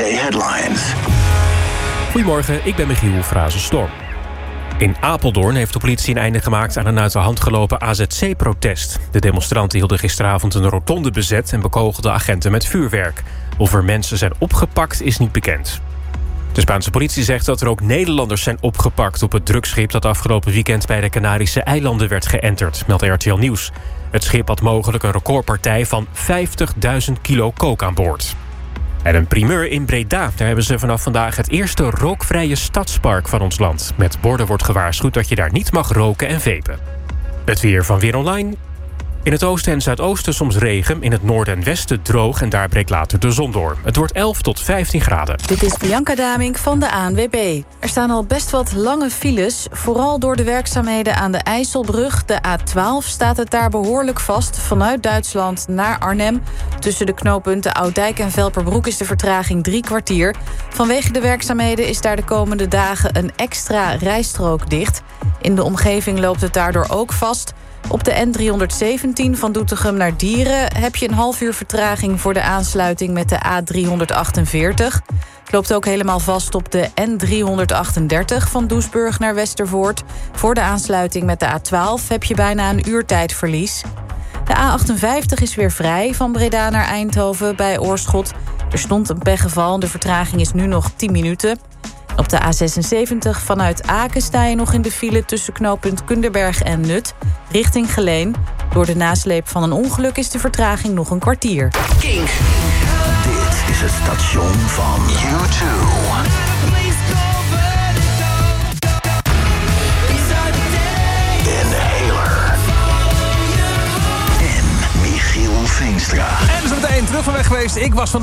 Headlines. Goedemorgen, ik ben Michiel Frazenstorm. In Apeldoorn heeft de politie een einde gemaakt aan een uit de hand gelopen AZC-protest. De demonstranten hielden gisteravond een rotonde bezet en bekogelden agenten met vuurwerk. Of er mensen zijn opgepakt is niet bekend. De Spaanse politie zegt dat er ook Nederlanders zijn opgepakt op het drugsschip dat afgelopen weekend bij de Canarische eilanden werd geënterd, meldt RTL Nieuws. Het schip had mogelijk een recordpartij van 50.000 kilo coke aan boord. En een primeur in Breda. Daar hebben ze vanaf vandaag het eerste rookvrije stadspark van ons land. Met borden wordt gewaarschuwd dat je daar niet mag roken en vapen. Het weer van Weer Online. In het oosten en zuidoosten soms regen. In het noorden en westen droog en daar breekt later de zon door. Het wordt 11 tot 15 graden. Dit is Bianca Damink van de ANWB. Er staan al best wat lange files. Vooral door de werkzaamheden aan de IJsselbrug. De A12 staat het daar behoorlijk vast. Vanuit Duitsland naar Arnhem. Tussen de knooppunten Oud-Dijk en Velperbroek is de vertraging 3 kwartier. Vanwege de werkzaamheden is daar de komende dagen een extra rijstrook dicht. In de omgeving loopt het daardoor ook vast. Op de N317 van Doetinchem naar Dieren heb je een half uur vertraging voor de aansluiting met de A348. Het loopt ook helemaal vast op de N338 van Doesburg naar Westervoort. Voor de aansluiting met de A12 heb je bijna een uurtijdverlies. De A58 is weer vrij van Breda naar Eindhoven bij Oorschot. Er stond een pechgeval en de vertraging is nu nog 10 minuten. Op de A76 vanuit Aken sta je nog in de file tussen knooppunt Kunderberg en Nut, richting Geleen. Door de nasleep van een ongeluk is de vertraging nog een kwartier. Kink. Dit is het station van U2. Inhaler. En Michiel Veenstra. En zo meteen terug van weg geweest. Ik was van de